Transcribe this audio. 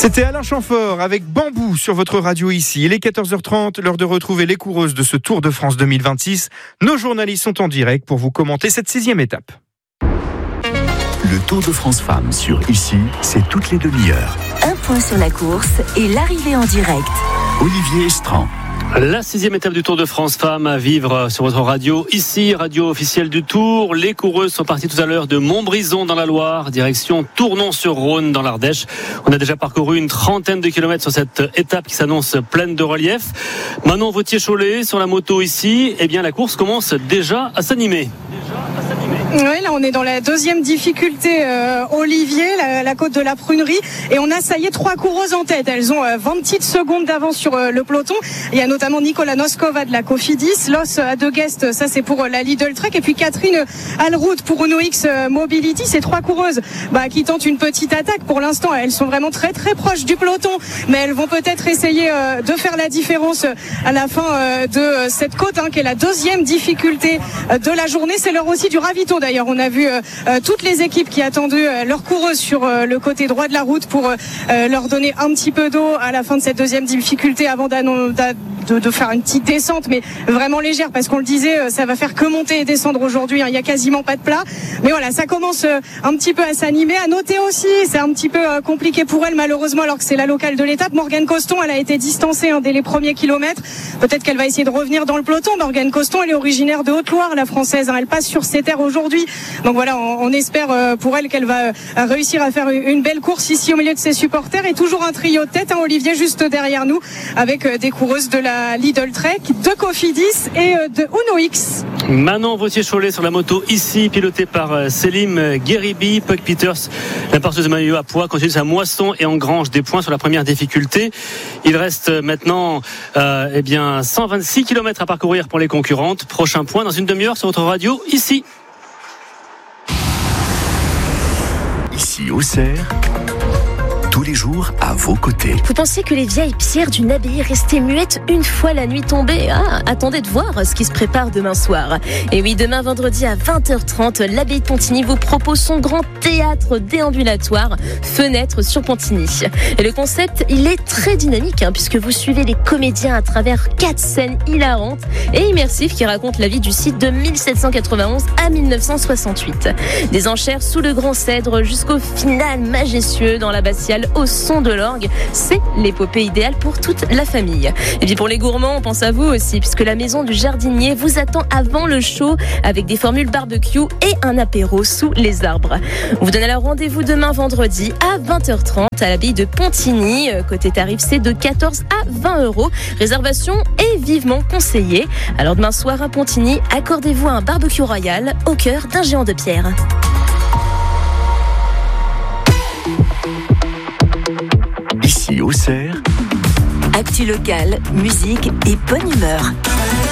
C'était Alain Chamfort avec Bambou sur votre radio ici. Il est 14h30, l'heure de retrouver les coureuses de ce Tour de France 2026. Nos journalistes sont en direct pour vous commenter cette 6e étape. Le Tour de France Femmes sur Ici, c'est toutes les demi-heures. Un point sur la course et l'arrivée en direct. Olivier Estran. La 6e étape du Tour de France Femmes à vivre sur votre radio. Ici, radio officielle du Tour. Les coureuses sont parties tout à l'heure de Montbrison dans la Loire, direction Tournon-sur-Rhône dans l'Ardèche. On a déjà parcouru une 30aine de kilomètres sur cette étape qui s'annonce pleine de relief. Manon Vauthier-Cholet sur la moto ici. Eh bien, la course commence déjà à s'animer. Oui, là on est dans la deuxième difficulté, Olivier, la côte de la Prunerie, et on a ça y est 3 coureuses en tête. Elles ont 20 petites secondes d'avance sur le peloton. Il y a notamment Nicola Noskova de la Cofidis, Los Adeguest, ça c'est pour la Lidl Trek, et puis Catherine Alrout pour Uno X Mobility. Ces 3 coureuses qui tentent une petite attaque. Pour l'instant, elles sont vraiment très très proches du peloton, mais elles vont peut-être essayer de faire la différence à la fin de cette côte, qui est la deuxième difficulté de la journée. C'est l'heure aussi du ravito. D'ailleurs, on a vu toutes les équipes qui attendaient leurs coureuses sur le côté droit de la route pour leur donner un petit peu d'eau à la fin de cette deuxième difficulté avant de faire une petite descente, mais vraiment légère, parce qu'on le disait, ça va faire que monter et descendre aujourd'hui. Il n'y a quasiment pas de plat. Mais voilà, ça commence un petit peu à s'animer. À noter aussi, c'est un petit peu compliqué pour elle, malheureusement, alors que c'est la locale de l'étape. Morgane Coston, elle a été distancée dès les premiers kilomètres. Peut-être qu'elle va essayer de revenir dans le peloton. Morgane Coston, elle est originaire de Haute-Loire, la française. Elle passe sur ses terres aujourd'hui. Donc voilà, on espère pour elle qu'elle va réussir à faire une belle course ici au milieu de ses supporters. Et toujours un trio de tête, Olivier, juste derrière nous, avec des coureuses de la Lidl Trek, de Cofidis et de Uno X. Manon Vauthier-Cholet sur la moto ici, pilotée par Selim Gueribi. Puck Peters, la porteuse de maillot à poids, continue sa moisson et engrange des points sur la première difficulté. Il reste maintenant 126 km à parcourir pour les concurrentes. Prochain point dans une demi-heure sur votre radio ici. Ici Auxerre, tous les jours à vos côtés. Vous pensez que les vieilles pierres d'une abbaye restaient muettes une fois la nuit tombée ? Attendez de voir ce qui se prépare demain soir. Et oui, demain vendredi à 20h30, l'abbaye de Pontigny vous propose son grand théâtre déambulatoire, Fenêtre sur Pontigny. Et le concept, il est très dynamique, puisque vous suivez les comédiens à travers 4 scènes hilarantes et immersives qui racontent la vie du site de 1791 à 1968. Des enchères sous le grand cèdre jusqu'au final majestueux dans l'abbatiale au son de l'orgue. C'est l'épopée idéale pour toute la famille. Et puis pour les gourmands, on pense à vous aussi, puisque la maison du jardinier vous attend avant le show avec des formules barbecue et un apéro sous les arbres. On vous donne alors rendez-vous demain vendredi à 20h30 à l'abbaye de Pontigny. Côté tarif, c'est de 14 à 20 €. Réservation est vivement conseillée. Alors demain soir à Pontigny, accordez-vous un barbecue royal au cœur d'un géant de pierre. Ici Auxerre, Actu locale, musique et bonne humeur.